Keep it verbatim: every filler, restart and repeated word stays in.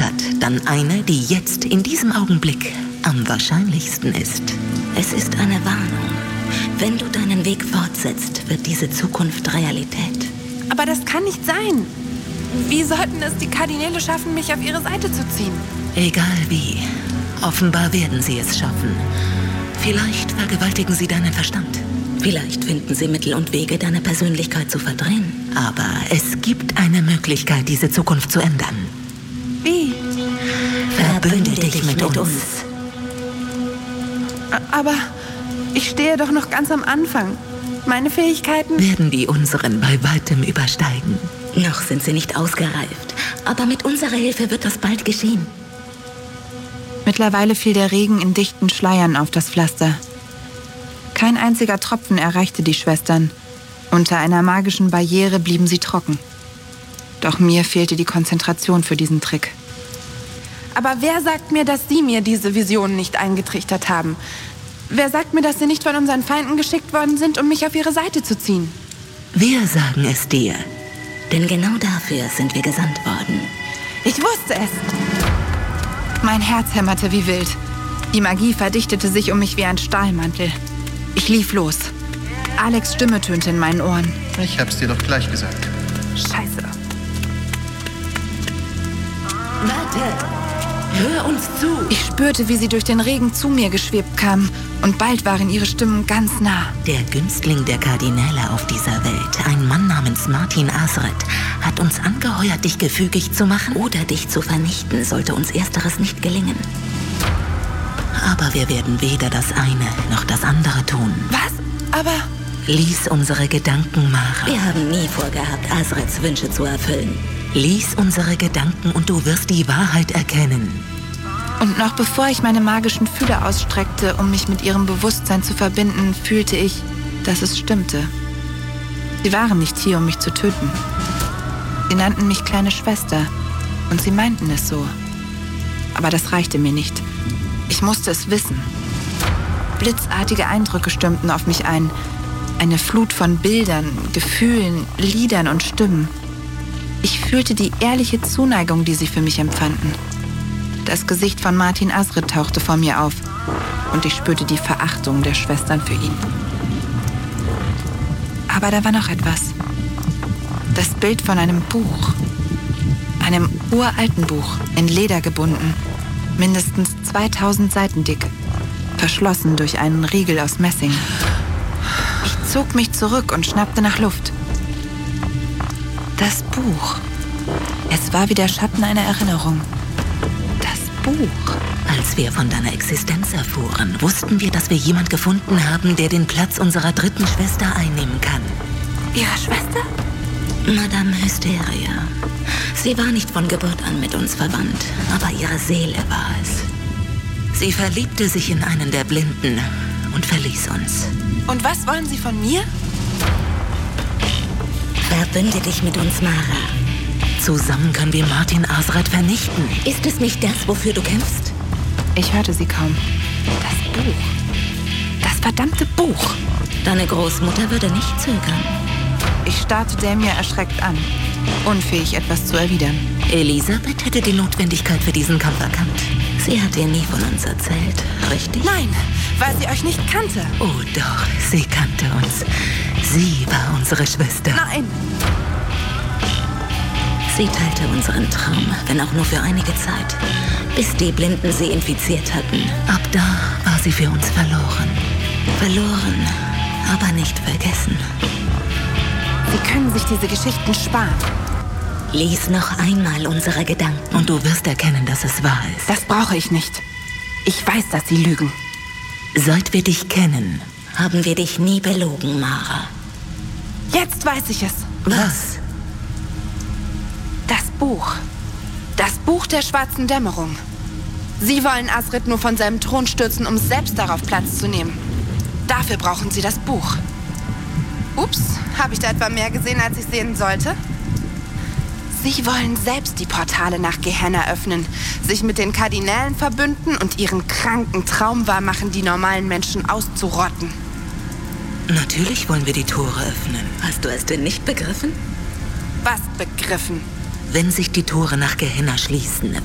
liefert, dann eine, die jetzt in diesem Augenblick am wahrscheinlichsten ist. Es ist eine Warnung. Wenn du deinen Weg fortsetzt, wird diese Zukunft Realität. Aber das kann nicht sein. Wie sollten es die Kardinäle schaffen, mich auf ihre Seite zu ziehen? Egal wie. Offenbar werden sie es schaffen. Vielleicht vergewaltigen sie deinen Verstand. Vielleicht finden sie Mittel und Wege, deine Persönlichkeit zu verdrehen. Aber es gibt eine Möglichkeit, diese Zukunft zu ändern. Wie? Verbünde dich mit uns. Aber ich stehe doch noch ganz am Anfang. Meine Fähigkeiten werden die unseren bei weitem übersteigen. Noch sind sie nicht ausgereift. Aber mit unserer Hilfe wird das bald geschehen. Mittlerweile fiel der Regen in dichten Schleiern auf das Pflaster. Kein einziger Tropfen erreichte die Schwestern. Unter einer magischen Barriere blieben sie trocken. Doch mir fehlte die Konzentration für diesen Trick. Aber wer sagt mir, dass Sie mir diese Visionen nicht eingetrichtert haben? Wer sagt mir, dass Sie nicht von unseren Feinden geschickt worden sind, um mich auf ihre Seite zu ziehen? Wir sagen es dir. Denn genau dafür sind wir gesandt worden. Ich wusste es. Mein Herz hämmerte wie wild. Die Magie verdichtete sich um mich wie ein Stahlmantel. Ich lief los. Alex' Stimme tönte in meinen Ohren. Ich hab's dir doch gleich gesagt. Scheiße. Warte! Hör uns zu! Ich spürte, wie sie durch den Regen zu mir geschwebt kamen. Und bald waren ihre Stimmen ganz nah. Der Günstling der Kardinäle auf dieser Welt, ein Mann namens Martin Asret, hat uns angeheuert, dich gefügig zu machen oder dich zu vernichten, sollte uns Ersteres nicht gelingen. Aber wir werden weder das eine noch das andere tun. Was? Aber... Lies unsere Gedanken, Mara. Wir haben nie vorgehabt, Asrets Wünsche zu erfüllen. Lies unsere Gedanken und du wirst die Wahrheit erkennen. Und noch bevor ich meine magischen Fühler ausstreckte, um mich mit ihrem Bewusstsein zu verbinden, fühlte ich, dass es stimmte. Sie waren nicht hier, um mich zu töten. Sie nannten mich kleine Schwester und sie meinten es so. Aber das reichte mir nicht. Ich musste es wissen. Blitzartige Eindrücke stürmten auf mich ein. Eine Flut von Bildern, Gefühlen, Liedern und Stimmen. Ich fühlte die ehrliche Zuneigung, die sie für mich empfanden. Das Gesicht von Martin Asret tauchte vor mir auf und ich spürte die Verachtung der Schwestern für ihn. Aber da war noch etwas. Das Bild von einem Buch. Einem uralten Buch, in Leder gebunden, mindestens zweitausend Seiten dick, verschlossen durch einen Riegel aus Messing. Ich zog mich zurück und schnappte nach Luft. Das Buch. Es war wie der Schatten einer Erinnerung. Das Buch. Als wir von deiner Existenz erfuhren, wussten wir, dass wir jemand gefunden haben, der den Platz unserer dritten Schwester einnehmen kann. Ihre Schwester? Madame Hysteria. Sie war nicht von Geburt an mit uns verwandt, aber ihre Seele war es. Sie verliebte sich in einen der Blinden und verließ uns. Und was wollen Sie von mir? Verbünde dich mit uns, Mara. Zusammen können wir Martin Asret vernichten. Ist es nicht das, wofür du kämpfst? Ich hörte sie kaum. Das Buch. Das verdammte Buch. Deine Großmutter würde nicht zögern. Ich starrte Damia erschreckt an, unfähig, etwas zu erwidern. Elisabeth hätte die Notwendigkeit für diesen Kampf erkannt. Sie hat dir nie von uns erzählt, richtig? Nein, weil sie euch nicht kannte. Oh doch, sie kannte uns. Sie war unsere Schwester. Nein! Sie teilte unseren Traum, wenn auch nur für einige Zeit, bis die Blinden sie infiziert hatten. Ab da war sie für uns verloren. Verloren, aber nicht vergessen. Sie können sich diese Geschichten sparen. Lies noch einmal unsere Gedanken. Und du wirst erkennen, dass es wahr ist. Das brauche ich nicht. Ich weiß, dass sie lügen. Seit wir dich kennen, haben wir dich nie belogen, Mara. Jetzt weiß ich es. Was? Das Buch. Das Buch der schwarzen Dämmerung. Sie wollen Asret nur von seinem Thron stürzen, um selbst darauf Platz zu nehmen. Dafür brauchen sie das Buch. Ups, habe ich da etwa mehr gesehen, als ich sehen sollte? Sie wollen selbst die Portale nach Gehenna öffnen, sich mit den Kardinälen verbünden und ihren kranken Traum wahrmachen, die normalen Menschen auszurotten. Natürlich wollen wir die Tore öffnen. Hast du es denn nicht begriffen? Was begriffen? Wenn sich die Tore nach Gehenna schließen,